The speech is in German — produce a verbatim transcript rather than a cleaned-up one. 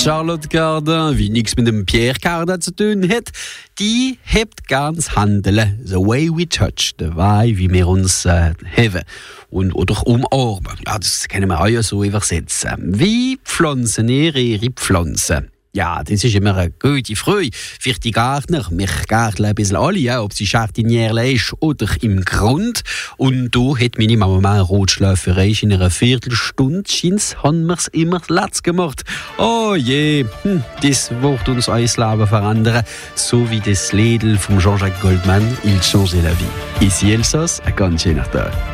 Charlotte Cardin, wie nichts mit dem Pierre Cardin zu tun hat, die hebt ganz Handeln. The way we touch, the way wie wir uns äh, heben und oder umarmen. Ja, das können wir auch ja so übersetzen. Wie pflanzen ihr ihre Pflanzen? Ja, das ist immer eine gute Frage für die Gärtner. Wir gärteln ein bisschen alle, ja, ob sie Jardiniere ist oder im Grund. Und da hat meine Mama mal eine Rotschläferei in einer Viertelstunde. Scheint's, haben wir es immer Latz gemacht. Oh je, hm, das wird uns euer Leben verändern. So wie das Lied von Jean-Jacques Goldman, Il change la vie. Ici Elsass, ein ganz schöner Tag.